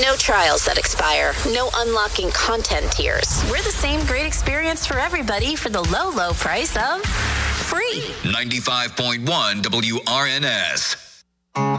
No trials that expire. No unlocking content tiers. We're the same great experience for everybody for the low, low price of free. 95.1 WRNS.